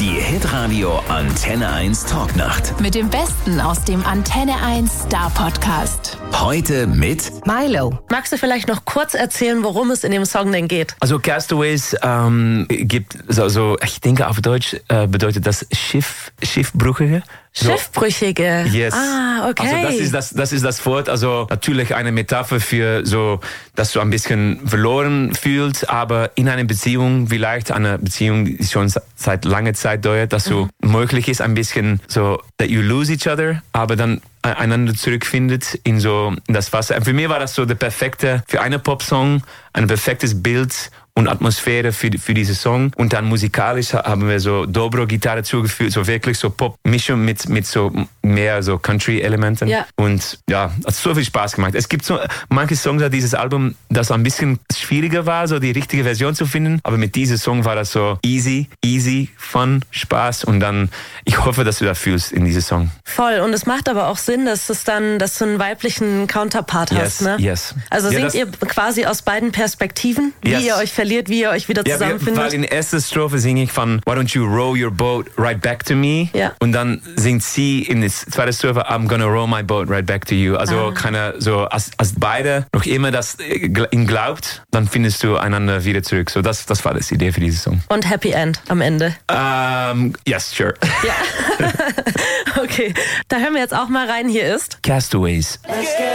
Die Hitradio Antenne 1 Talknacht. Mit dem Besten aus dem Antenne 1 Star Podcast. Heute mit Milo. Magst du vielleicht noch kurz erzählen, worum es in dem Song denn geht? Also Castaways gibt, also ich denke auf Deutsch bedeutet das Schiffbrüchige. Schiffbrüchige. Yes. Ah, okay. Also das ist das Wort. Also natürlich eine Metapher für so, dass du ein bisschen verloren fühlst, aber in einer Beziehung, vielleicht eine Beziehung, die schon seit langer Zeit dauert, dass so möglich ist, ein bisschen so, that you lose each other, aber dann einander zurückfindet in so das Wasser. Und für mich war das so der perfekte, für einen Popsong, ein perfektes Bild und Atmosphäre für diesen Song. Und dann musikalisch haben wir so Dobro-Gitarre zugefügt, so wirklich so Pop-Mischung mit so mehr so Country-Elementen. Ja. Und ja, hat so viel Spaß gemacht. Es gibt so manche Songs auf dieses Album, das ein bisschen schwieriger war, so die richtige Version zu finden. Aber mit diesem Song war das so easy, fun, Spaß. Und dann, ich hoffe, dass du das fühlst in diesem Song. Voll. Und es macht aber auch Sinn, dass du einen weiblichen Counterpart hast, ne? Yes. Also ja, singt ihr quasi aus beiden Perspektiven, wie ihr euch verliert, wie ihr euch wieder zusammenfindet? Weil in der ersten Strophe singe ich von Why don't you row your boat right back to me? Ja. Und dann singt sie in der zweiten Strophe I'm gonna row my boat right back to you. Also keine, so als beide noch immer das ihn glaubt, dann findest du einander wieder zurück. So das war die Idee für diesen Song. Und Happy End am Ende. Yes, sure. Ja. Okay, da hören wir jetzt auch mal rein. Hier ist Castaways.